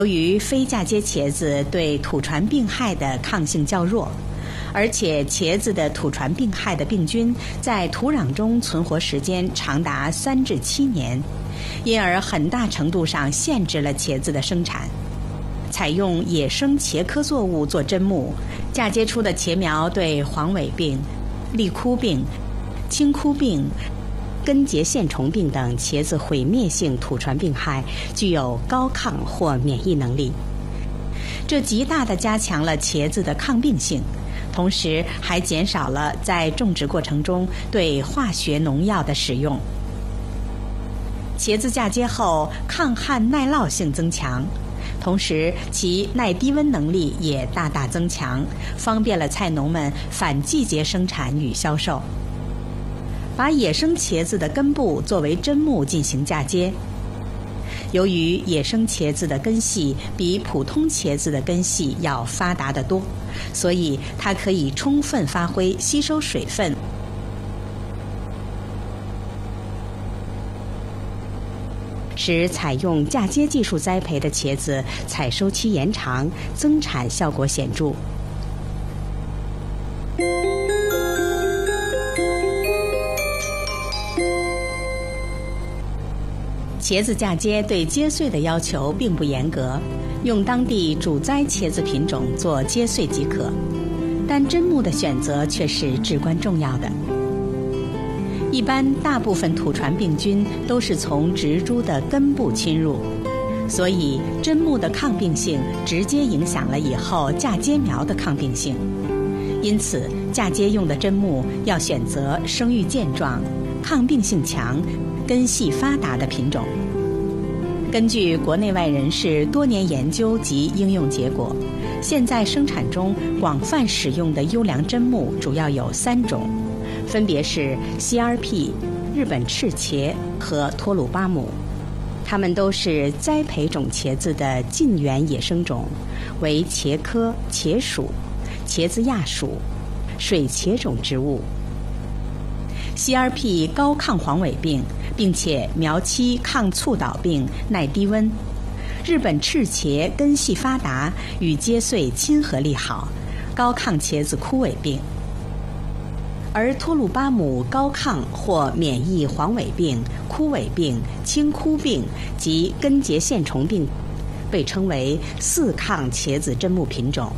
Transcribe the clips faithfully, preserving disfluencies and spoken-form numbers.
由于非嫁接茄子对土传病害的抗性较弱，而且茄子的土传病害的病菌在土壤中存活时间长达三至七年，因而很大程度上限制了茄子的生产。采用野生茄科作物做砧木，嫁接出的茄苗对黄尾病、立枯病、青枯病、根节线虫病等茄子毁灭性土传病害具有高抗或免疫能力，这极大地加强了茄子的抗病性，同时还减少了在种植过程中对化学农药的使用。茄子嫁接后抗旱耐涝性增强，同时其耐低温能力也大大增强，方便了菜农们反季节生产与销售。把野生茄子的根部作为砧木进行嫁接。由于野生茄子的根系比普通茄子的根系要发达得多，所以它可以充分发挥吸收水分，使采用嫁接技术栽培的茄子采收期延长，增产效果显著。茄子嫁接对接穗的要求并不严格，用当地主栽茄子品种做接穗即可，但砧木的选择却是至关重要的。一般大部分土传病菌都是从植株的根部侵入，所以砧木的抗病性直接影响了以后嫁接苗的抗病性。因此，嫁接用的砧木要选择生育健壮、抗病性强、根系发达的品种。根据国内外人士多年研究及应用结果，现在生产中广泛使用的优良砧木主要有三种，分别是 C R P、日本赤茄和托鲁巴姆。它们都是栽培种茄子的近缘野生种，为茄科茄属、茄子亚属、水茄种植物。C R P 高抗黄尾病，并且苗期抗促倒病，耐低温。日本赤茄根系发达，与接穗亲和力好，高抗茄子枯萎病。而托鲁巴姆高抗或免疫黄尾病、枯萎病、青枯病及根节线虫病，被称为四抗茄子砧木品种。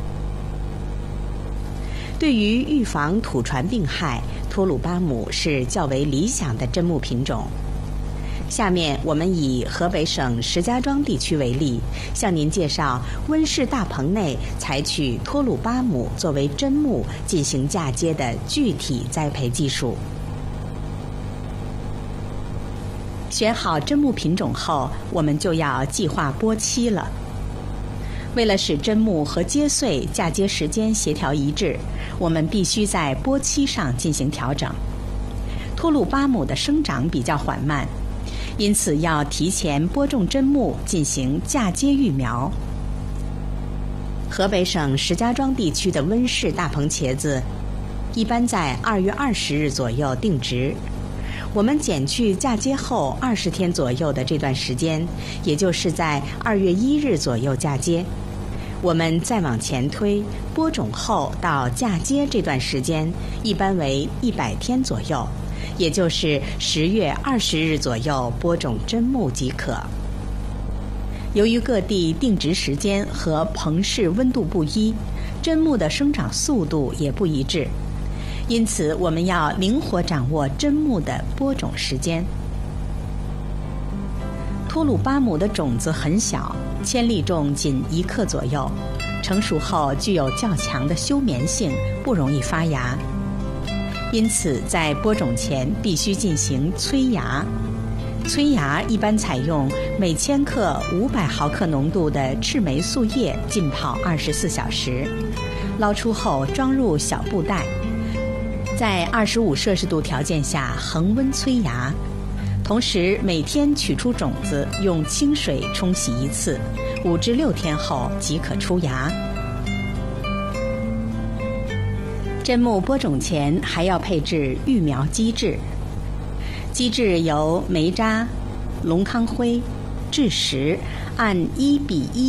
对于预防土传病害，托鲁巴姆是较为理想的砧木品种。下面我们以河北省石家庄地区为例，向您介绍温室大棚内采取托鲁巴姆作为砧木进行嫁接的具体栽培技术。选好砧木品种后，我们就要计划播期了。为了使砧木和接穗嫁接时间协调一致，我们必须在播期上进行调整。托鲁巴姆的生长比较缓慢，因此要提前播种砧木进行嫁接育苗。河北省石家庄地区的温室大棚茄子一般在二月二十日左右定植。我们减去嫁接后二十天左右的这段时间，也就是在二月一日左右嫁接。我们再往前推，播种后到嫁接这段时间一般为一百天左右，也就是十月二十日左右播种砧木即可。由于各地定植时间和棚室温度不一，砧木的生长速度也不一致，因此我们要灵活掌握砧木的播种时间。托鲁巴姆的种子很小，千粒重仅一克左右，成熟后具有较强的休眠性，不容易发芽。因此在播种前必须进行催芽。催芽一般采用每千克五百毫克浓度的赤霉素液浸泡二十四小时，捞出后装入小布袋，在二十五摄氏度条件下恒温催芽，同时每天取出种子，用清水冲洗一次，五至六天后即可出芽。砧木播种前还要配置育苗基质，基质由煤渣、龙糠灰、 至十，按一比一